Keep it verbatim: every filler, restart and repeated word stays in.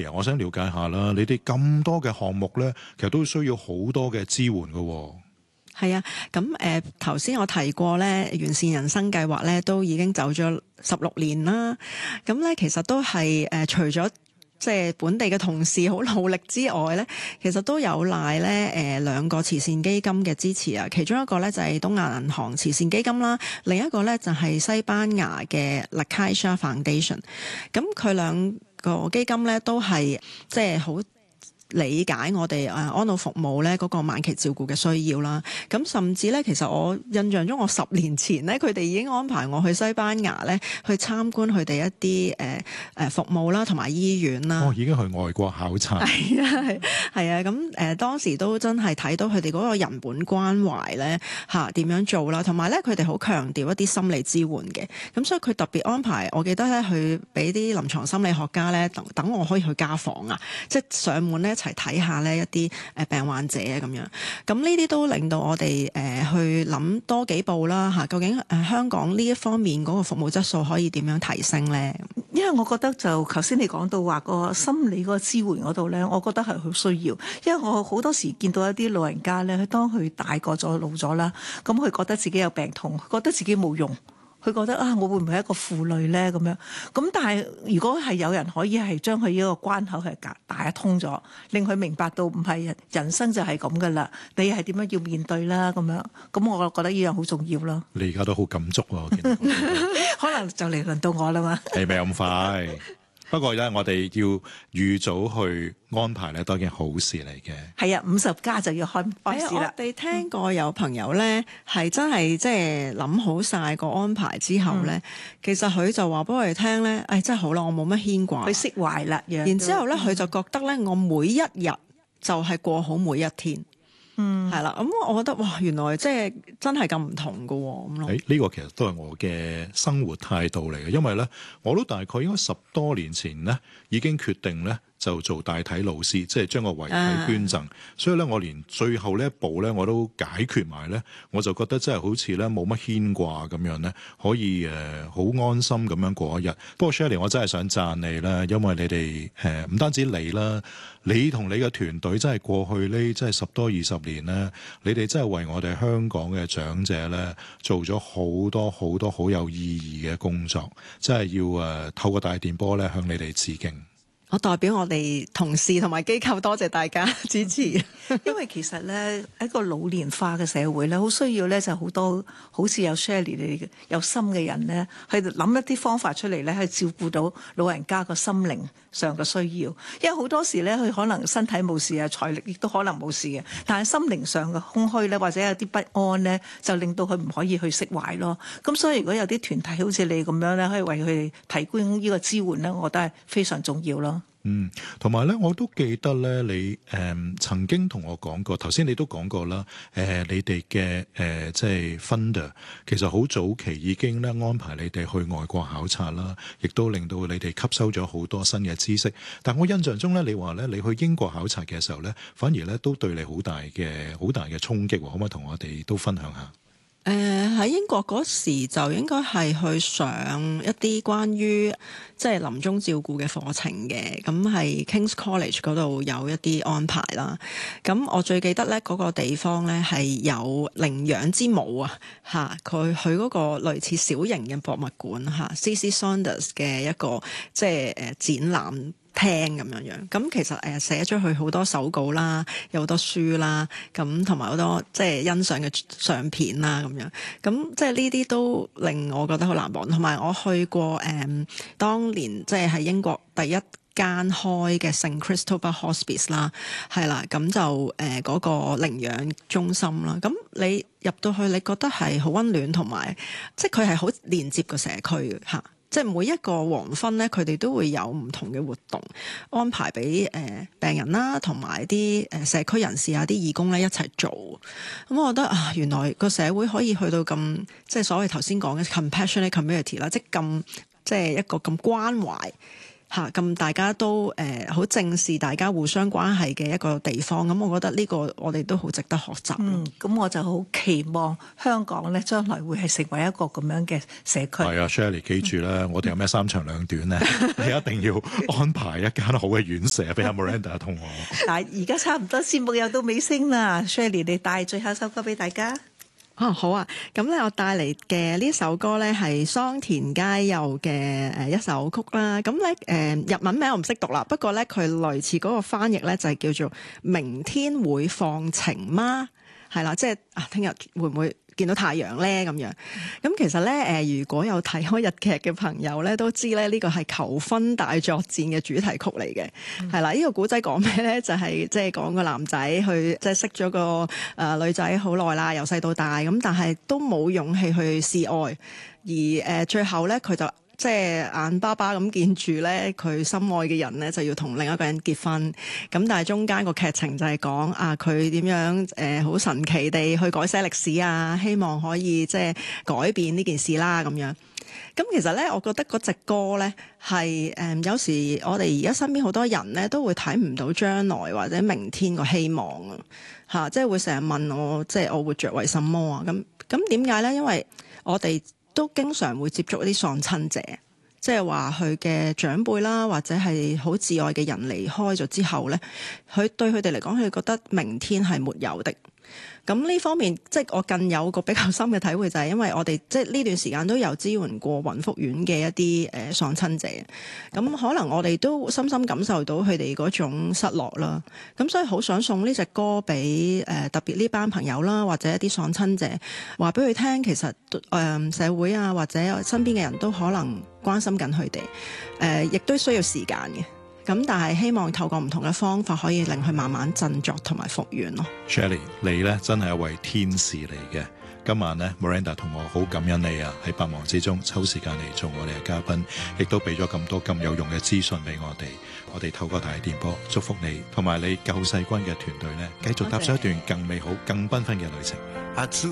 Shirley，我想了解下啦，你哋咁多嘅項目咧，其實都需要好多嘅支援㗎喎。 係啊，咁誒頭先我提過咧，完善人生計劃咧都已經走咗十六年啦。咁咧其實都係誒、呃、除咗即係本地嘅同事好努力之外咧，其實都有賴咧誒兩個慈善基金嘅支持啊。其中一個咧就係東亞銀行慈善基金啦，另一個咧就係西班牙嘅 La Caixa Foundation。咁佢兩個基金咧都係即係好理解我哋誒安老服務咧嗰個晚期照顧嘅需要啦，咁甚至咧，其實我印象中，我十年前咧，佢哋已經安排我去西班牙咧去參觀佢哋一啲誒誒服務啦，同埋醫院啦。 哦，已經去外國考察。 係啊，係係啊，咁誒、呃、當時都真係睇到佢哋嗰個人本關懷咧嚇點樣做啦，同埋咧佢哋好強調一啲心理支援嘅，咁所以佢特別安排，我記得咧去俾啲臨床心理學家咧等等我可以去家訪啊，即係上門咧。一齊睇下呢一啲誒病患者啊咁樣，咁呢啲都令到我哋誒、呃、去諗多幾步啦嚇。究竟誒、呃、香港呢一方面嗰個服務質素可以點樣提升咧？ 因為我覺得就頭先你講到話個心理嗰個支援嗰度咧，我覺得係好需要。因為我好多時見到一啲老人家咧，佢當佢大個咗老咗啦，咁佢覺得自己有病痛，覺得自己冇用。佢覺得啊，我會唔會係一個負累咧？咁樣咁，但係如果係有人可以係將佢呢個關口係打通咗，令佢明白到唔係人生就係咁噶啦，你係點樣要面對啦？咁樣咁，我覺得呢樣好重要咯。 你而家都好感觸喎，我見到可能就嚟輪到我啦嘛。 係咪咁快？不過咧，我哋要預早去安排咧，都係件好事嚟嘅。 係啊，五十加就要開開始啦。 我哋聽過有朋友咧，係真係即係諗好晒個安排之後咧，嗯、其實佢就話俾我哋聽咧，誒、哎、真係好啦，我冇乜牽掛， 佢釋懷啦。 然之後咧，佢、嗯、就覺得咧，我每一日就係過好每一天。嗯，係啦，咁我覺得哇，原來即係真係咁唔同㗎喎，咁咯。誒， 呢個其實都係我嘅生活態度嚟嘅，因為咧，我都大概應該十多年前咧已經決定咧就做大體老師，即係將個遺體捐贈。啊、所以咧，我連最後呢一步咧我都解決埋咧，我就覺得真係好似咧冇乜牽掛咁樣咧，可以誒好、呃、安心咁樣過一日。不過 Shirley，我真係想讚你啦，因為你哋誒唔單止你啦。你同你嘅團隊真係過去呢，真係十多二十年咧，你哋真係為我哋香港嘅長者咧做咗好多好多好有意義嘅工作，真係要誒、呃、透過大電波咧向你哋致敬。 我代表我哋同事同埋機構多謝大家支持。 因為其實咧一個老年化嘅社會咧，好需要咧就好多好似有 Shirley 你有心嘅人咧，去諗一啲方法出嚟咧，去照顧到老人家個心靈上嘅需要。因為好多時咧，佢可能身體冇事啊，財力亦都可能冇事嘅，但係心靈上嘅空虛咧，或者有啲不安咧，就令到佢唔可以去釋懷咯。咁所以如果有啲團體好似你咁樣咧，可以為佢哋提供呢個支援咧，我覺得係非常重要咯。 嗯，同埋咧，我都記得咧，你誒、呃、曾經同我講過，頭先你都講過啦，誒、呃、你哋嘅誒即係 funder，其實好早期已經咧安排你哋去外國考察啦，亦都令到你哋吸收咗好多新嘅知識。但我印象中咧，你話咧你去英國考察嘅時候咧，反而咧都對你好大嘅好大嘅衝擊，可唔可以同我哋都分享下？ 誒喺、呃、英國嗰時就應該係去上一啲關於即係臨終照顧嘅課程嘅，咁係 King's College 嗰度有一啲安排啦。咁我最記得咧嗰個地方咧係有領養之母啊，嚇佢去嗰個類似小型嘅博物館嚇 C C Saunders 嘅一個即係誒展覽廳咁樣樣，咁其實誒寫咗佢好多手稿啦，有好多書啦，咁同埋好多即係欣賞嘅相片啦咁樣，咁即係呢啲都令我覺得好難忘。同埋我去過誒、嗯，當年即係喺英國第一間開嘅聖 Christopher Hospice 啦，係啦，咁就誒嗰、呃嗰個領養中心啦，咁你入到去，你覺得係好溫暖，同埋即係佢係好連接個社區嘅嚇。即係每一個黃昏咧，佢哋都會有唔同嘅活動安排俾誒、呃、病人啦，同埋啲誒社區人士啊、啲義工咧一齊做。咁、嗯、我覺得啊，原來個社會可以去到咁，即係所謂頭先講嘅 compassionate community 啦，即係咁，即係一個咁關懷嚇，咁大家都誒好、呃、正視大家互相關係嘅一個地方，咁我覺得呢個我哋都好值得學習。 嗯，咁我就好期望香港咧將來會係成為一個咁樣嘅社區。 係啊 ，Shirley 記住啦，嗯、我哋有咩三長兩短咧，你一定要安排一間好嘅院舍俾阿 Miranda 同我。 嗱，而家差唔多節目又到尾聲啦 ，Shirley 你帶最後一首歌俾大家。 哦，好啊！咁咧，我帶嚟嘅呢首歌咧係桑田佳祐嘅誒一首曲啦。咁咧誒日文名我唔識讀啦，不過咧佢類似嗰個翻譯咧就係叫做明天會放晴嗎？係啦，即係啊，聽日會唔會見到太陽咧咁樣？咁其實咧誒、呃，如果有睇開日劇嘅朋友咧，都知咧呢個係求婚大作戰嘅主題曲嚟嘅，係啦、嗯。呢、這個古仔講咩咧？就係即係講個男仔去即係識咗個誒、呃、女仔好耐啦，由細到大咁，但係都冇勇氣去示愛，而誒、呃、最後咧佢就即係眼巴巴咁見住咧佢心愛嘅人咧就要同另一個人結婚，咁但係中間個劇情就係講啊佢點樣誒好、呃、神奇地去改寫歷史啊，希望可以即係改變呢件事啦咁樣。咁其實咧，我覺得嗰隻歌咧係誒有時我哋而家身邊好多人咧都會睇唔到將來或者明天個希望啊嚇，即係會成日問我即係我活着為什麼啊？咁咁點解咧？因為我哋都經常會接觸一啲喪親者，即係話佢嘅長輩啦，或者係好摯愛嘅人離開咗之後咧，佢對佢哋嚟講，佢覺得明天係沒有的。咁呢方面，即係我更有個比較深嘅體會，就係因為我哋即係呢段時間都有支援過雲福院嘅一啲誒喪親者，咁可能我哋都深深感受到佢哋嗰種失落啦。咁所以好想送呢隻歌俾誒特別呢班朋友啦，或者一啲喪親者，話俾佢聽，其實誒、呃、社會啊或者身邊嘅人都可能關心緊佢哋，誒、呃、亦都需要時間嘅。咁但係希望透過唔同嘅方法，可以令佢慢慢振作同埋復原咯。 Shirley，你咧真係一位天使嚟嘅。今晚咧 Miranda 同我好感恩你啊，喺百忙之中抽時間嚟做我哋嘅嘉賓，亦都俾咗咁多咁有用嘅資訊俾我哋。我哋透過大電波祝福你同埋你救世軍嘅團隊咧，繼續踏上一段更美好、更繽紛嘅旅程。